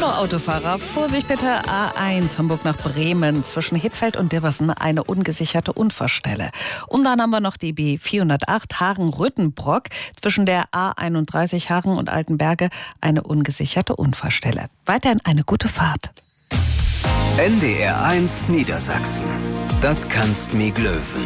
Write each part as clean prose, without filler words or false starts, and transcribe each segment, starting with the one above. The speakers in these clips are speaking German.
Hallo Autofahrer, Vorsicht bitte, A1 Hamburg nach Bremen, zwischen Hittfeld und Dirbersen eine ungesicherte Unfallstelle. Und dann haben wir noch die B408 Hagen-Rüttenbrock, zwischen der A31 Hagen und Altenberge eine ungesicherte Unfallstelle. Weiterhin eine gute Fahrt. NDR1 Niedersachsen. Das kannst mi glöwen.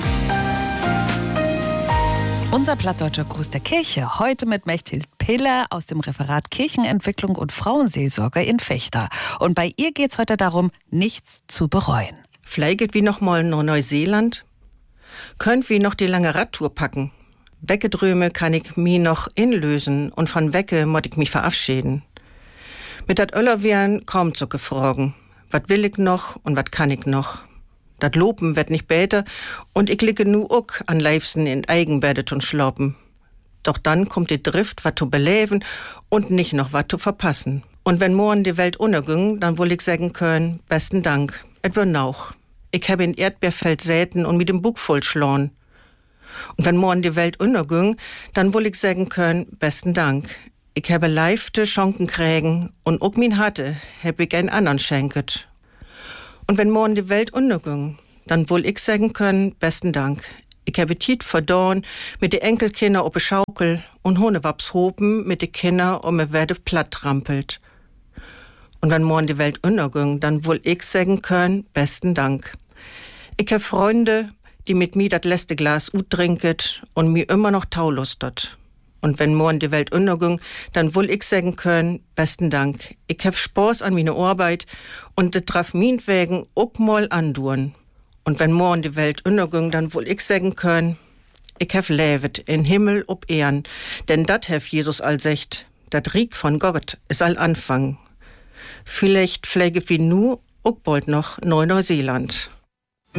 Unser plattdeutscher Gruß der Kirche, heute mit Mechthild Piller aus dem Referat Kirchenentwicklung und Frauenseelsorge in Vechta. Und bei ihr geht's heute darum, nichts zu bereuen. Vielleicht wie noch mal nach Neuseeland? Könnt wie noch die lange Radtour packen? Weggedröme kann ich mi noch inlösen und von Wecke mod ich mich verabschieden. Mit dat Öllerwehren kaum zu gefragen. Wat will ich noch und wat kann ich noch? Dat Lopen wird nicht besser und ich liege nu ook an liebsten in Eigenbedet und schlappen. Doch dann kommt die Drift, wat zu beleben und nicht noch wat zu verpassen. Und wenn morgen die Welt unterging, dann wohl ich sagen können, besten Dank, et wär nauch. Ich habe in Erdbeerfeld säten und mit dem Bug voll schlagen. Und wenn morgen die Welt unterging, dann wohl ich sagen können, besten Dank. Ich habe leifte Schonken krägen und ook min hatte, hab ich einen anderen schenket. Und wenn morgen die Welt unterging, dann wohl ich sagen können, besten Dank. Ich habe Tiet verdorn mit de Enkelkinder op de Schaukel und Honewaps hopen mit de Kinder me werde platt trampelt. Und wenn morgen die Welt unterging, dann wohl ich sagen können, besten Dank. Ich habe Freunde, die mit mir dat letzte Glas trinket und mir immer noch taulustet. Und wenn morgen die Welt unterging, dann wohl ich sagen können, besten Dank. Ich hab Spaß an meine Arbeit und det traf meinetwegen ook mal andauern. Und wenn morgen die Welt unterging, dann wohl ich sagen können, ich hab levet in Himmel ob Ehren, denn dat hef Jesus all secht, dat Rieg von Gott is all Anfang. Vielleicht pflege wie nu ook bald noch Neuseeland.